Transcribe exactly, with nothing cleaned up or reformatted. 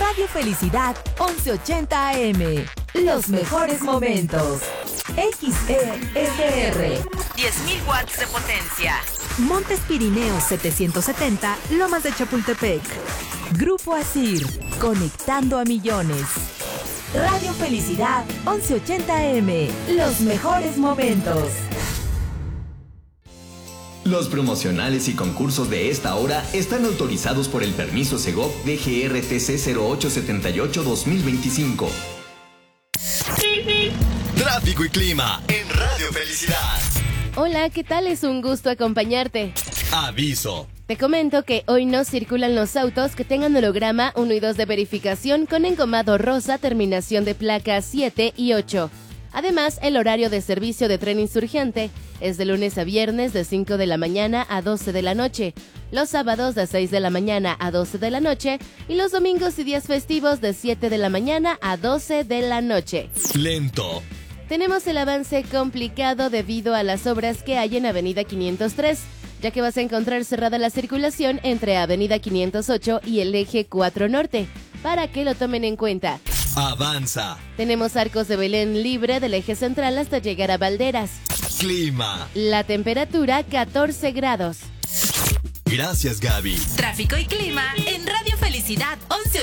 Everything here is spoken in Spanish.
Radio Felicidad once ochenta A M. Los mejores momentos. X E S R. diez mil watts de potencia. Montes Pirineos setecientos setenta, Lomas de Chapultepec. Grupo Asir, conectando a millones. Radio Felicidad once ochenta A M. Los mejores momentos. Los promocionales y concursos de esta hora están autorizados por el permiso Segov D G R T C cero ocho siete ocho dos mil veinticinco. Tráfico y clima en Radio Felicidad. Hola, ¿qué tal? Es un gusto acompañarte. Aviso. Te comento que hoy no circulan los autos que tengan holograma uno y dos de verificación con engomado rosa, terminación de placas siete y ocho. Además, el horario de servicio de tren insurgente es de lunes a viernes de cinco de la mañana a doce de la noche, los sábados de seis de la mañana a doce de la noche y los domingos y días festivos de siete de la mañana a doce de la noche. Lento. Tenemos el avance complicado debido a las obras que hay en Avenida quinientos tres, ya que vas a encontrar cerrada la circulación entre Avenida quinientos ocho y el eje cuatro Norte, para que lo tomen en cuenta. Avanza. Tenemos Arcos de Belén libre del eje central hasta llegar a Valderas. Clima. La temperatura catorce grados. Gracias, Gaby. Tráfico y clima en Radio Felicidad once